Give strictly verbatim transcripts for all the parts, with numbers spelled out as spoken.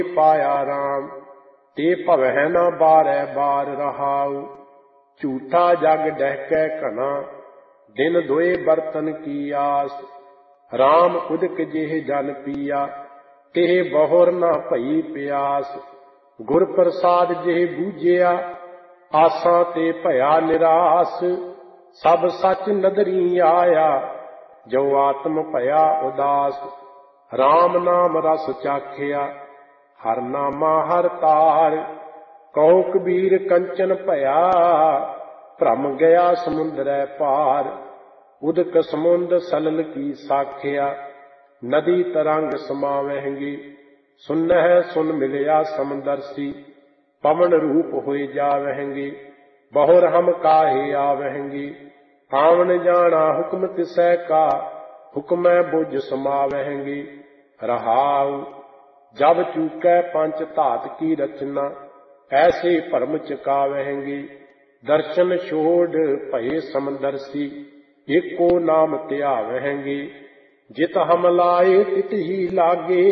पाया राम, ते भवै न बारै बार रहाऊ। झूठा जग डहकै घना, दिन दोए बर्तन की आस। राम उदक जेह जन पिया, तेह बहुर न भई प्यास। गुर प्रसाद जेह बूझिया, आसां ते भया निरास। सब सच नदरी आया, जो आत्म भया उदास। राम नाम रस चाखिया, हर नामा हर तार। कहो कबीर कंचन भया, भ्रम गया समुंदरै पार। उदक समुंद सलल की साखिया, नदी तरंग समावहंगी। सुनह सुन मिलिया समदर्शी, पवन रूप होए जावहंगी। बहुर हम काहे आवहंगी, आवन जाना हुक्म तिसै का। हुक्मै बुझ समावहंगी। रहाऊ जब चूकै पंच धात की रचना, ऐसे भरम चकावहंगी। दर्शन छोड़ भये समदर्शी, एको नाम ध्यावहंगी। जित हम लाए तित ही लागे,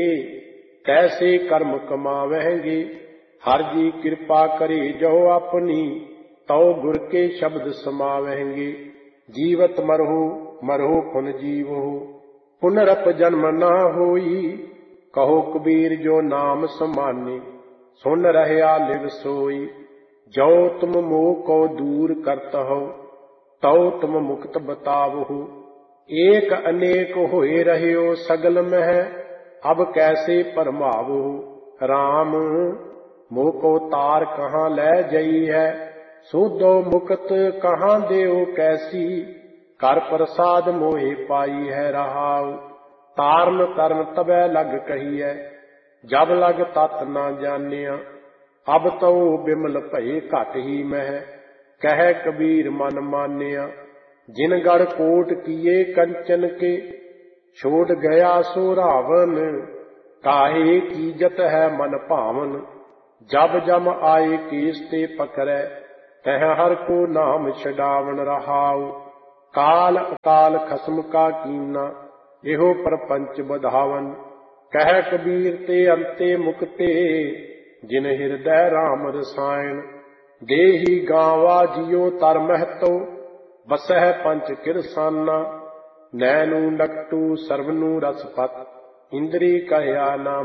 तैसे कर्म कमावहंगी। हर जी कृपा करे जो अपनी, तौ गुर के शब्द समावहंगी। जीवत मरहु मरहु पुन जीवो, पुनरप जन्म ना होई। कहो कबीर जो नाम समाने, सुन रहया लिव सोई। जो तुम मोह को दूर करत हो, तौ तुम मुक्त बतावहु। एक अनेक होए रहयो सगल मह, अब कैसे परमावहु। राम मोह को तार कहाँ लै जई है, सोधो मुक्त कहाँ देओ कैसी। कर प्रसाद मोहे पाई है रहाऊ, तारन तरन तबै लग कहिए। जब लग तत ना जानिया, अब तो बिमल भये घट ही मह। कह कबीर मन मानिया, जिन गढ़ कोट किए कंचन के। छोड़ गया सो रावण, काहे कीजत है मन भावन। जब जम आए केस ते पकड़ै, तह हर को नाम छडावन रहाऊ। काल अकाल खसम का कीना, एहो परपंच बधावन। कह कबीर ते अंते मुक्ते, जिन हृदय राम रसायन। देही गावा जियो तर महतो, बसह पंच किरसाना। नैनू नकटू सर्वनु रसपत, इंद्री कहया ना